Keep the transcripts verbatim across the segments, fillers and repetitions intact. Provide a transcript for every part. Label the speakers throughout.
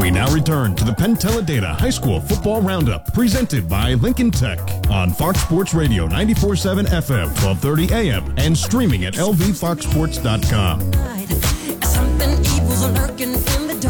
Speaker 1: We now return to the Penn Teledata High School Football Roundup, presented by Lincoln Tech on Fox Sports Radio ninety-four point seven F M, twelve thirty A M, and streaming at L V fox sports dot com.
Speaker 2: Something evil's lurking in the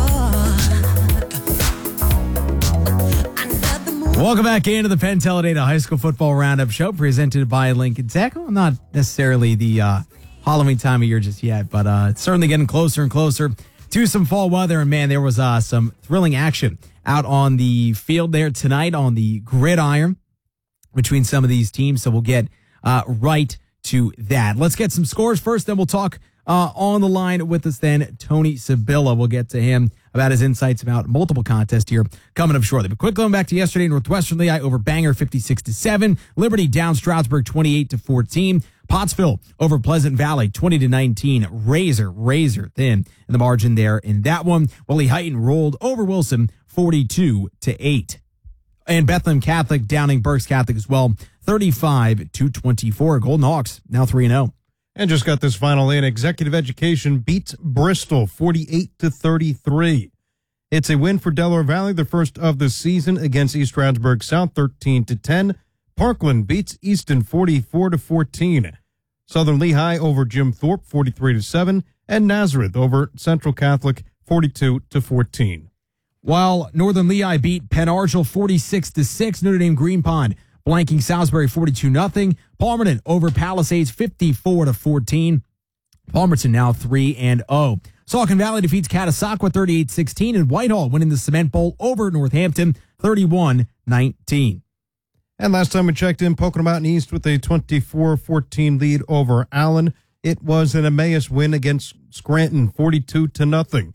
Speaker 2: dark.
Speaker 3: Welcome back into the Penn Teledata High School Football Roundup show, presented by Lincoln Tech. Well, not necessarily the uh, Halloween time of year just yet, but uh, it's certainly getting closer and closer to some fall weather. And, man, there was uh, some thrilling action out on the field there tonight on the gridiron between some of these teams. So we'll get uh, right to that. Let's get some scores first, then we'll talk uh, on the line with us then, Tony Sibilla. We'll get to him about his insights about multiple contests here coming up shortly. But quick going back to yesterday, Northwestern Lehigh over Bangor fifty-six to seven, Liberty down Stroudsburg twenty-eight to fourteen, Pottsville over Pleasant Valley twenty to nineteen, razor, razor thin in the margin there in that one. Willie Heighton rolled over Wilson forty-two to eight. And Bethlehem Catholic downing Berks Catholic as well, thirty-five to twenty-four. Golden Hawks now three and oh.
Speaker 4: And just got this final in. Executive Education beats Bristol forty-eight to thirty-three. It's a win for Delaware Valley, the first of the season against East Stroudsburg South, thirteen to ten. Parkland beats Easton forty-four to fourteen. Southern Lehigh over Jim Thorpe forty-three to seven, and Nazareth over Central Catholic forty-two to fourteen.
Speaker 3: While Northern Lehigh beat Penn Argyle forty-six to six, Notre Dame Green Pond blanking Salisbury forty-two nothing. Palmerton over Palisades fifty-four to fourteen. Palmerton now three and oh. Saucon Valley defeats Catasauqua thirty-eight sixteen, and Whitehall winning the Cement Bowl over Northampton thirty-one nineteen.
Speaker 4: And last time we checked in, Pocono Mountain East with a twenty-four fourteen lead over Allen. It was an Emmaus win against Scranton, forty-two to nothing.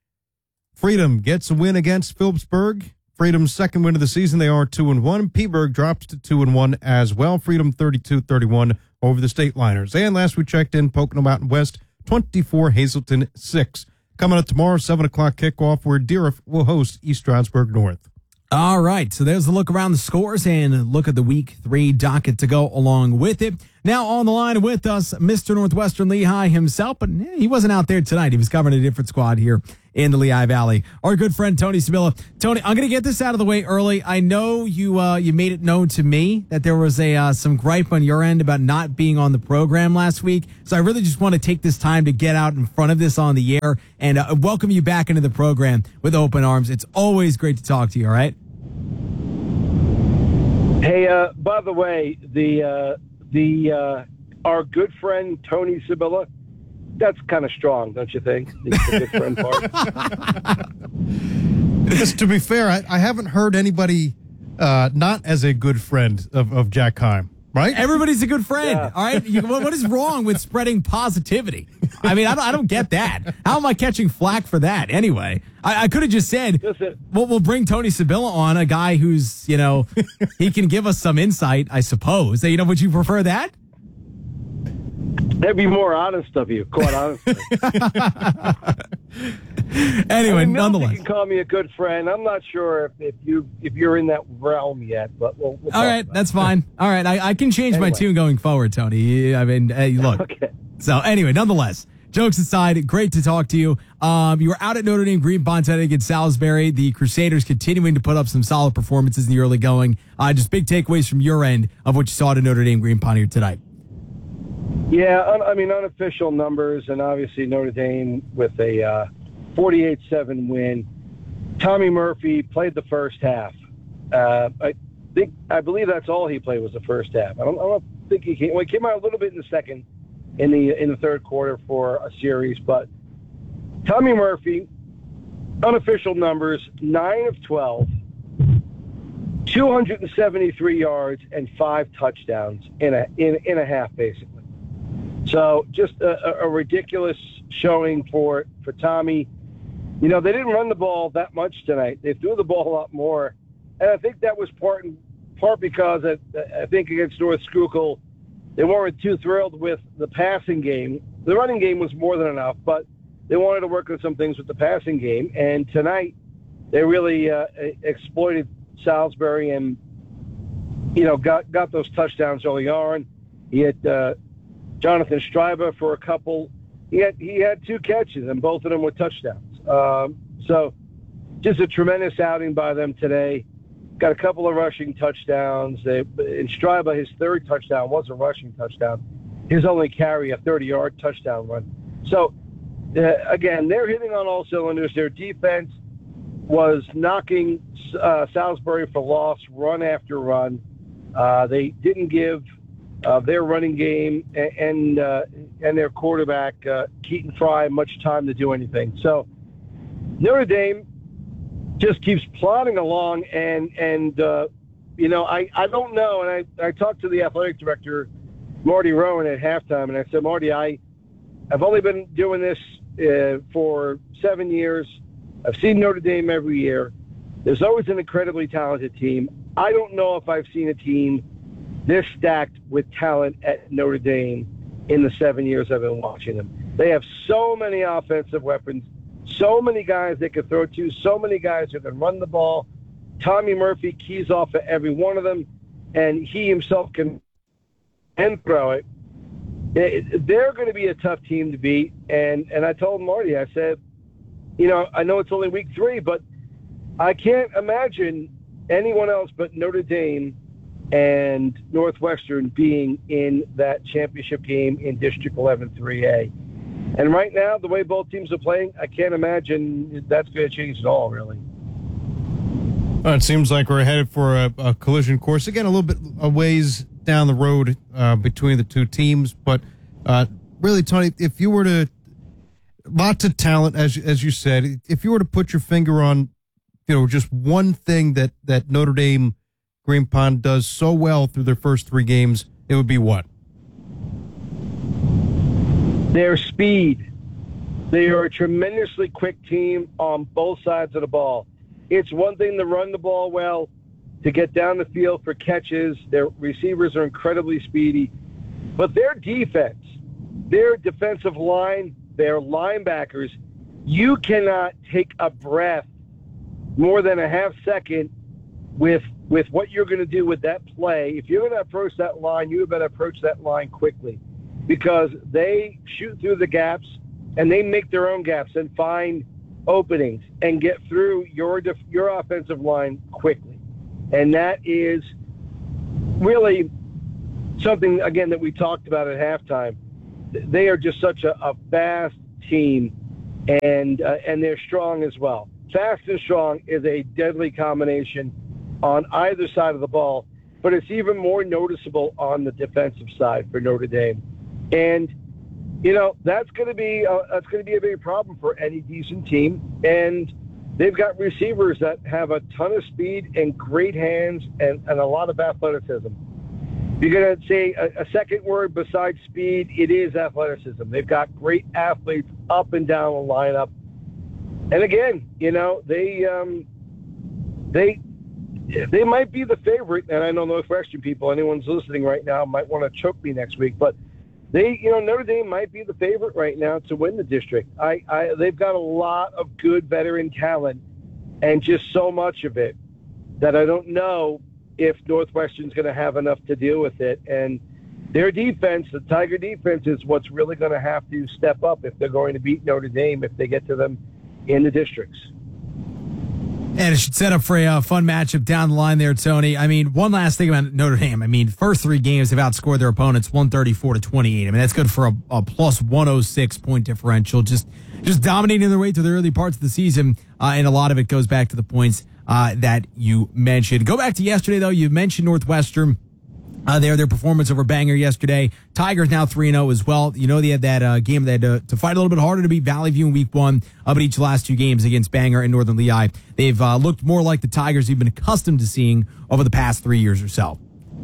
Speaker 4: Freedom gets a win against Phillipsburg. Freedom's second win of the season. They are two and one. Peaburg drops to two and one as well. Freedom thirty-two thirty-one over the State Liners. And last we checked in, Pocono Mountain West twenty-four, Hazleton six. Coming up tomorrow, seven o'clock kickoff, where Deeriff will host East Stroudsburg North.
Speaker 3: All right, so there's a look around the scores and look at the week three docket to go along with it. Now on the line with us, Mister Northwestern Lehigh himself, but he wasn't out there tonight. He was covering a different squad here in the Lehigh Valley. Our good friend Tony Sibilla. Tony, I'm going to get this out of the way early. I know you uh, you made it known to me that there was a uh, some gripe on your end about not being on the program last week. So I really just want to take this time to get out in front of this on the air and uh, welcome you back into the program with open arms. It's always great to talk to you, all right?
Speaker 5: Hey, uh, by the way, the uh, the uh, our good friend Tony Sibilla, that's kind of strong, don't you think? The good friend part.
Speaker 4: Just to be fair, I, I haven't heard anybody uh, not as a good friend of, of Jack Heim, right?
Speaker 3: Everybody's a good friend,
Speaker 5: Yeah.
Speaker 3: all right? You, what, what is wrong with spreading positivity? I mean, I don't, I don't get that. How am I catching flack for that anyway? I, I could have just said,
Speaker 5: Listen.
Speaker 3: well, we'll bring Tony Sibilla on, a guy who's, you know, he can give us some insight, I suppose. You know, would you prefer that?
Speaker 5: That'd be more honest of you, quite honestly.
Speaker 3: Anyway,
Speaker 5: I mean,
Speaker 3: nonetheless.
Speaker 5: You can call me a good friend. I'm not sure if, if you if you're in that realm yet, but we'll. we'll
Speaker 3: All
Speaker 5: talk
Speaker 3: right,
Speaker 5: about
Speaker 3: that's
Speaker 5: it.
Speaker 3: fine. All right, I, I can change my
Speaker 5: Anyway.
Speaker 3: tune going forward, Tony. I mean, hey, look.
Speaker 5: Okay.
Speaker 3: So anyway, nonetheless, jokes aside, great to talk to you. Um, you were out at Notre Dame Green Pond tonight against Salisbury. The Crusaders continuing to put up some solid performances in the early going. Uh, just big takeaways from your end of what you saw at Notre Dame Green Pond here tonight.
Speaker 5: Yeah, un, I mean, unofficial numbers, and obviously Notre Dame with a uh, forty-eight seven win. Tommy Murphy played the first half. Uh, I think, I believe that's all he played was the first half. I don't, I don't think he came. Well, he came out a little bit in the second, in the in the third quarter for a series, but Tommy Murphy, unofficial numbers, nine of twelve, two hundred seventy-three yards and five touchdowns in a in in a half, basically. So just a, a ridiculous showing for for Tommy. You know, they didn't run the ball that much tonight. They threw the ball a lot more, and I think that was part part because I, I think against North Schuylkill, they weren't too thrilled with the passing game. The running game was more than enough, but they wanted to work on some things with the passing game. And tonight, they really uh, exploited Salisbury and, you know, got got those touchdowns early on. He had uh, Jonathan Stryba for a couple. He had he had two catches, and both of them were touchdowns. Um, so just a tremendous outing by them today. Got a couple of rushing touchdowns. They, in Straba, his third touchdown was a rushing touchdown. His only carry, a thirty-yard touchdown run. So, uh, again, they're hitting on all cylinders. Their defense was knocking uh, Salisbury for loss run after run. Uh, they didn't give uh, their running game and and, uh, and their quarterback, uh, Keaton Fry, much time to do anything. So, Notre Dame just keeps plodding along, and, and uh, you know, I, I don't know. And I, I talked to the athletic director, Marty Rowan, at halftime, and I said, Marty, I, I've only been doing this uh, for seven years. I've seen Notre Dame every year. There's always an incredibly talented team. I don't know if I've seen a team this stacked with talent at Notre Dame in the seven years I've been watching them. They have so many offensive weapons, so many guys they can throw to, so many guys who can run the ball. Tommy Murphy keys off of every one of them, and he himself can and throw it. They're going to be a tough team to beat, and, and I told Marty, I said, you know, I know it's only week three, but I can't imagine anyone else but Notre Dame and Northwestern being in that championship game in District eleven three A. And right now, the way both teams are playing, I can't imagine that's going to change at all, really.
Speaker 4: Well, it seems like we're headed for a, a collision course. Again, a little bit a ways down the road uh, between the two teams. But uh, really, Tony, if you were to – lots of talent, as, as you said. If you were to put your finger on, you know, just one thing that, that Notre Dame Green Pond does so well through their first three games, it would be what?
Speaker 5: Their speed. They are a tremendously quick team on both sides of the ball. It's one thing to run the ball well, to get down the field for catches. Their receivers are incredibly speedy. But their defense, their defensive line, their linebackers, you cannot take a breath more than a half second with with what you're going to do with that play. If you're going to approach that line, you better approach that line quickly, because they shoot through the gaps and they make their own gaps and find openings and get through your def- your offensive line quickly. And that is really something, again, that we talked about at halftime. They are just such a, a fast team, and uh, and they're strong as well. Fast and strong is a deadly combination on either side of the ball, but it's even more noticeable on the defensive side for Notre Dame. And, you know, that's going to be uh, that's going to be a big problem for any decent team. And they've got receivers that have a ton of speed and great hands and, and a lot of athleticism. You're going to say a, a second word besides speed, it is athleticism. They've got great athletes up and down the lineup. And again, you know, they um, they they might be the favorite. And I know Northwestern people, anyone's listening right now, might want to choke me next week. But they, you know, Notre Dame might be the favorite right now to win the district. I, I they've got a lot of good veteran talent, and just so much of it that I don't know if Northwestern's going to have enough to deal with it. And their defense, the Tiger defense, is what's really going to have to step up if they're going to beat Notre Dame if they get to them in the districts.
Speaker 3: And it should set up for a uh, fun matchup down the line there, Tony. I mean, one last thing about Notre Dame. I mean, first three games they've outscored their opponents one thirty-four to twenty-eight. I mean, that's good for a, a plus one oh six point differential. Just just dominating their way through the early parts of the season, uh, and a lot of it goes back to the points uh, that you mentioned. Go back to yesterday, though. You mentioned Northwestern. Uh, there, their performance over Bangor yesterday. Tigers now three and oh as well. You know, they had that uh, game they had to, to fight a little bit harder to beat Valley View in week one, uh, but each last two games against Bangor and Northern Lehigh, they've uh, looked more like the Tigers you've been accustomed to seeing over the past three years or so.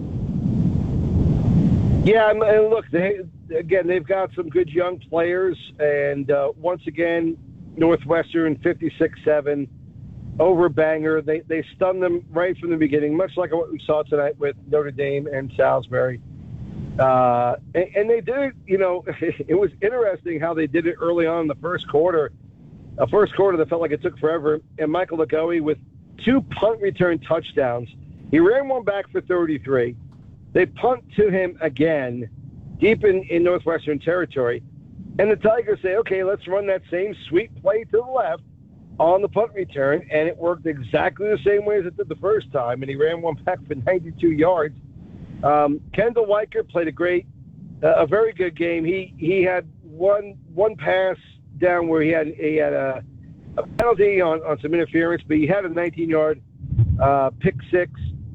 Speaker 5: Yeah, and look, they, again, they've got some good young players, and uh, once again, Northwestern fifty-six seven. Over Bangor. They they stunned them right from the beginning, much like what we saw tonight with Notre Dame and Salisbury. Uh, and, and they did it, you know, it was interesting how they did it early on in the first quarter. A first quarter that felt like it took forever. And Michael Lagoe with two punt return touchdowns. He ran one back for thirty-three. They punt to him again, deep in, in Northwestern territory. And the Tigers say, okay, let's run that same sweet play to the left on the punt return, and it worked exactly the same way as it did the first time, and he ran one back for ninety-two yards. Um, Kendall Weicker played a great, uh, a very good game. He he had one one pass down where he had he had a, a penalty on, on some interference, but he had a nineteen-yard uh, pick six,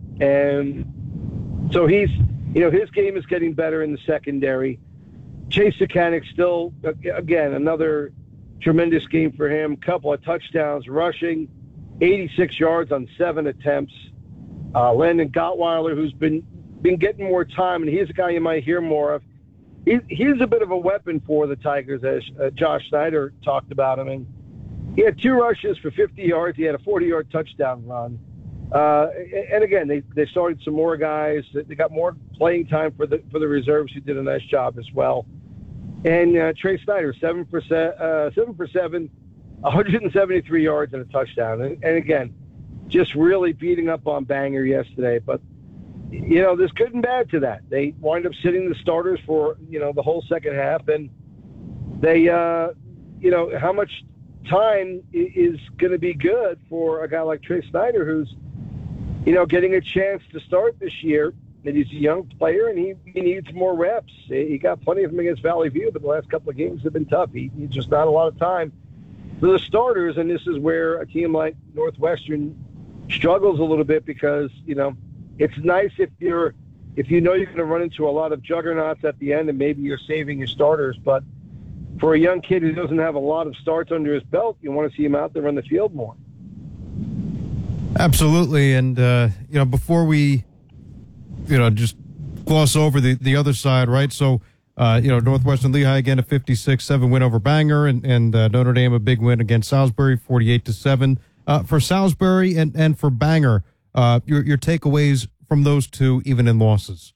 Speaker 5: and so he's you know his game is getting better in the secondary. Chase Sakanik still again another tremendous game for him. Couple of touchdowns, rushing, eighty-six yards on seven attempts. Uh, Landon Gottweiler, who's been been getting more time, and he's a guy you might hear more of. He, he's a bit of a weapon for the Tigers, as uh, Josh Snyder talked about him. And he had two rushes for fifty yards. He had a forty-yard touchdown run. Uh, and again, they, they started some more guys. They got more playing time for the for the reserves, who did a nice job as well. And uh, Trey Snyder, seven for uh, seven for seven, one hundred seventy-three yards and a touchdown. And, and again, just really beating up on Banger yesterday. But you know, there's good and bad to that. They wind up sitting the starters for you know the whole second half, and they, uh, you know, how much time is going to be good for a guy like Trey Snyder, who's, you know, getting a chance to start this year. And he's a young player, and he, he needs more reps. He got plenty of them against Valley View, but the last couple of games have been tough. He, he's just not a lot of time for the starters, and this is where a team like Northwestern struggles a little bit because, you know, it's nice if you're if you know you're going to run into a lot of juggernauts at the end and maybe you're saving your starters, but for a young kid who doesn't have a lot of starts under his belt, you want to see him out there on the field more.
Speaker 4: Absolutely, and, uh, you know, before we... you know, just gloss over the, the other side, right? So, uh, you know, Northwestern Lehigh again a fifty-six seven win over Banger, and, and uh, Notre Dame a big win against Salisbury, forty-eight to seven. Uh, for Salisbury and, and for Banger, uh, your your takeaways from those two, even in losses.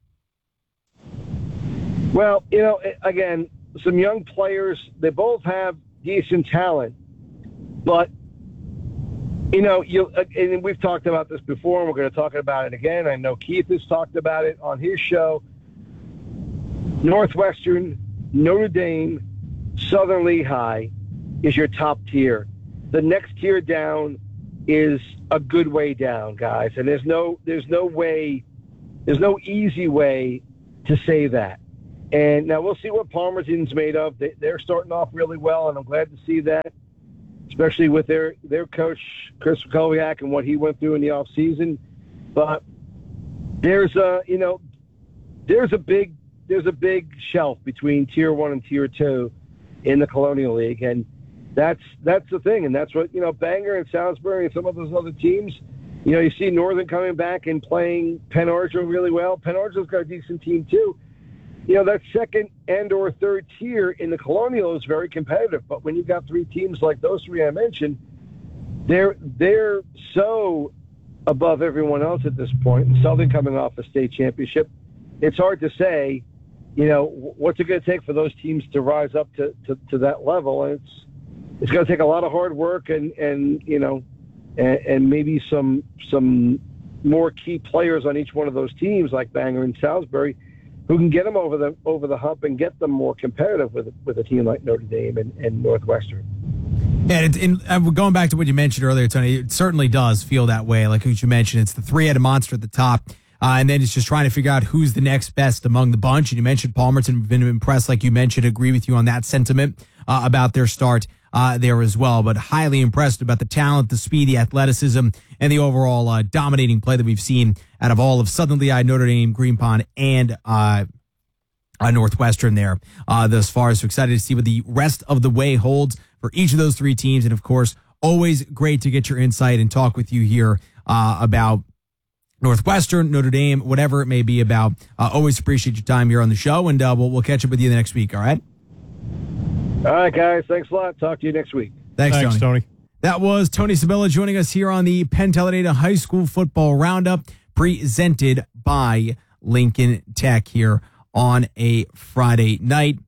Speaker 5: Well, you know, again, some young players. They both have decent talent, but you know, you and we've talked about this before, and we're going to talk about it again. I know Keith has talked about it on his show. Northwestern, Notre Dame, Southern Lehigh is your top tier. The next tier down is a good way down, guys, and there's no there's no way, there's no easy way to say that. And now we'll see what Palmerton's made of. They, they're starting off really well, and I'm glad to see that, especially with their, their coach, Chris Kowiak, and what he went through in the offseason. But there's a, you know, there's a big, there's a big shelf between tier one and tier two in the Colonial League. And that's, that's the thing. And that's what, you know, Banger and Salisbury and some of those other teams, you know, you see Northern coming back and playing Penn Argyl really well. Penn Argyl's got a decent team too. You know, that second and or third tier in the Colonial is very competitive. But when you've got three teams like those three I mentioned, they're they're so above everyone else at this point. Southern coming off a state championship, it's hard to say, you know, what's it going to take for those teams to rise up to, to, to that level. And it's it's going to take a lot of hard work and, and you know, and, and maybe some some more key players on each one of those teams like Banger and Salisbury, who can get them over the over the hump and get them more competitive with with a team like Notre Dame and, and Northwestern.
Speaker 3: Yeah, and, and, and going back to what you mentioned earlier, Tony, it certainly does feel that way. Like what you mentioned, it's the three-headed monster at the top, uh, and then it's just trying to figure out who's the next best among the bunch. And you mentioned Palmerton, been impressed, like you mentioned, agree with you on that sentiment uh, about their start uh, there as well. But highly impressed about the talent, the speed, the athleticism, and the overall uh, dominating play that we've seen out of all of Southern Lehigh, Notre Dame, Green Pond, and uh, uh, Northwestern there uh, thus far. So excited to see what the rest of the way holds for each of those three teams. And, of course, always great to get your insight and talk with you here uh, about Northwestern, Notre Dame, whatever it may be about. Uh, always appreciate your time here on the show, and uh, we'll, we'll catch up with you the next week, all right?
Speaker 5: All right, guys. Thanks a lot. Talk to you next week.
Speaker 3: Thanks,
Speaker 4: Thanks
Speaker 3: Tony.
Speaker 4: Tony.
Speaker 3: That was Tony Sabella joining us here on the Penn Talladega High School Football Roundup, presented by Lincoln Tech here on a Friday night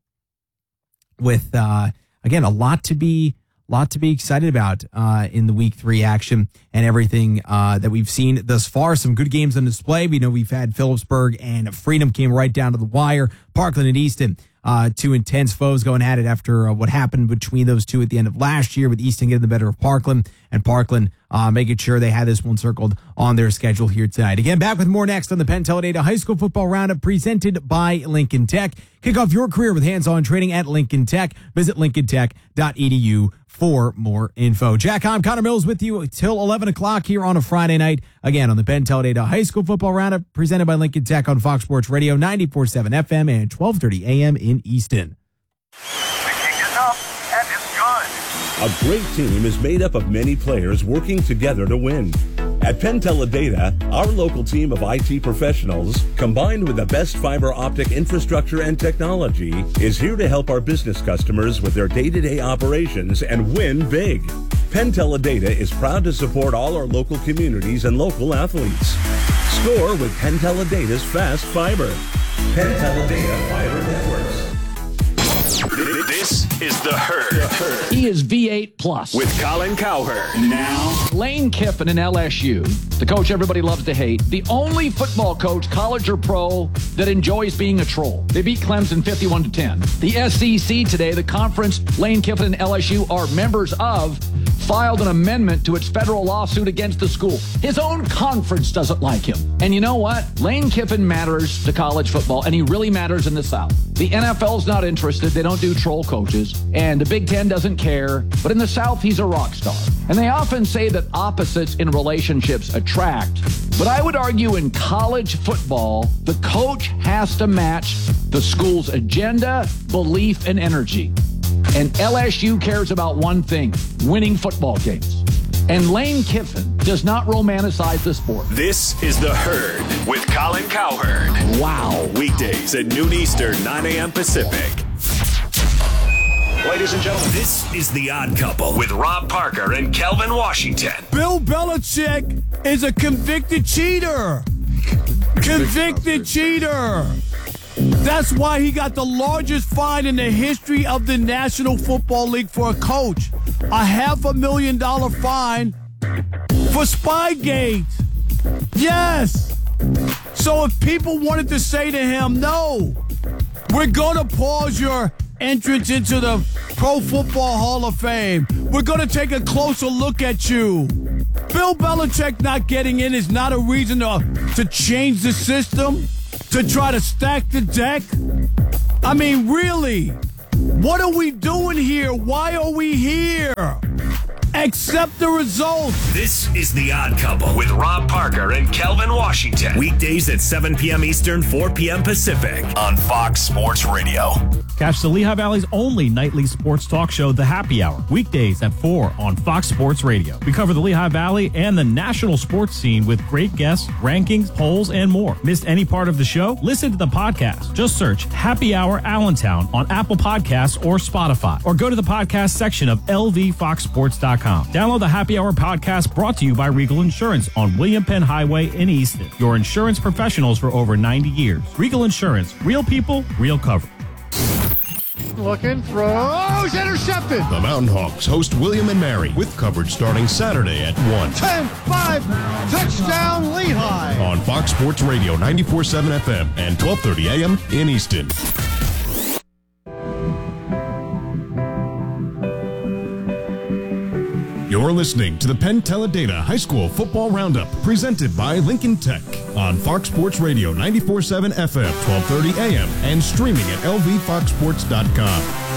Speaker 3: with, uh, again, a lot to be lot to be excited about uh, in the week three action and everything uh, that we've seen thus far. Some good games on display. We know we've had Phillipsburg and Freedom came right down to the wire. Parkland and Easton Uh, two intense foes going at it after uh, what happened between those two at the end of last year, with Easton getting the better of Parkland, and Parkland uh, making sure they had this one circled on their schedule here tonight. Again, back with more next on the Penn Teledata High School Football Roundup presented by Lincoln Tech. Kick off your career with hands-on training at Lincoln Tech. Visit lincoln tech dot e d u for more info. Jack, I'm Connor Mills with you till eleven o'clock here on a Friday night. Again, on the Penn Teledata High School Football Roundup presented by Lincoln Tech on Fox Sports Radio ninety-four point seven F M and twelve thirty A M in Easton.
Speaker 6: The kick is up, and it's good.
Speaker 7: A great team is made up of many players working together to win. At Penn Teledata, our local team of I T professionals, combined with the best fiber optic infrastructure and technology, is here to help our business customers with their day-to-day operations and win big. Penn Teledata is proud to support all our local communities and local athletes. Score with Penn Teledata's fast fiber. Penn Teledata Fiber Networks.
Speaker 6: This is The Herd.
Speaker 8: He is V eight plus.
Speaker 6: With Colin Cowherd. Now,
Speaker 8: Lane Kiffin in L S U, the coach everybody loves to hate, the only football coach, college or pro, that enjoys being a troll. They beat Clemson fifty-one to ten. The S E C today, the conference Lane Kiffin and L S U are members of, filed an amendment to its federal lawsuit against the school. His own conference doesn't like him. And you know what? Lane Kiffin matters to college football, and he really matters in the South. The N F L's not interested. They don't do troll coaches. And the Big Ten doesn't care. But in the South, he's a rock star. And they often say that opposites in relationships attract. But I would argue in college football, the coach has to match the school's agenda, belief, and energy. And L S U cares about one thing, winning football games. And Lane Kiffin does not romanticize the sport.
Speaker 6: this is The Herd with Colin Cowherd.
Speaker 8: Wow.
Speaker 6: Weekdays at noon Eastern, nine A M Pacific. Ladies and gentlemen, this is The Odd Couple with Rob Parker and Kelvin Washington.
Speaker 9: Bill Belichick is a convicted cheater. Convicted cheater. That's why he got the largest fine in the history of the National Football League for a coach. A half a million dollar fine for Spygate. Yes. So if people wanted to say to him, no, we're going to pause your entrance into the Pro Football Hall of Fame. We're going to take a closer look at you. Bill Belichick not getting in is not a reason to, to change the system, to try to stack the deck. I mean, really, what are we doing here? Why are we here? Accept the results.
Speaker 6: This is The Odd Couple with Rob Parker and Kelvin Washington. Weekdays at seven P M Eastern, four P M Pacific on Fox Sports Radio.
Speaker 10: Catch the Lehigh Valley's only nightly sports talk show, The Happy Hour, weekdays at four on Fox Sports Radio. We cover the Lehigh Valley and the national sports scene with great guests, rankings, polls, and more. Missed any part of the show? Listen to the podcast. Just search Happy Hour Allentown on Apple Podcasts or Spotify, or go to the podcast section of L V fox sports dot com. Download the Happy Hour podcast brought to you by Regal Insurance on William Penn Highway in Easton. Your insurance professionals for over ninety years. Regal Insurance. Real people, real coverage.
Speaker 9: Looking, throws, intercepted.
Speaker 1: The Mountain Hawks host William and Mary with coverage starting Saturday at one
Speaker 9: ten five, touchdown Lehigh.
Speaker 1: on Fox Sports Radio ninety-four point seven F M and twelve thirty A M in Easton. You're listening to the Penn Teledata High School Football Roundup presented by Lincoln Tech on Fox Sports Radio ninety-four point seven F M, twelve thirty A M, and streaming at L V fox sports dot com.